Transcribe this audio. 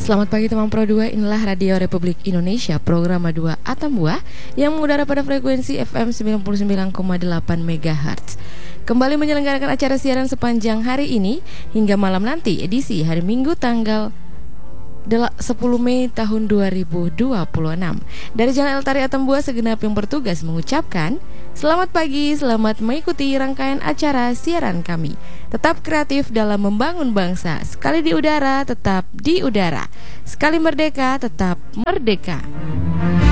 Selamat pagi teman Pro 2, inilah Radio Republik Indonesia, program 2 Atam Buah yang mengudara pada frekuensi FM 99,8 MHz. Kembali menyelenggarakan acara siaran sepanjang hari ini hingga malam nanti, edisi hari Minggu tanggal 10 Mei tahun 2026. Dari Jalan Eltari Atam Buah, segenap yang bertugas mengucapkan selamat pagi, selamat mengikuti rangkaian acara siaran kami. Tetap kreatif dalam membangun bangsa. Sekali di udara, tetap di udara. Sekali merdeka, tetap merdeka.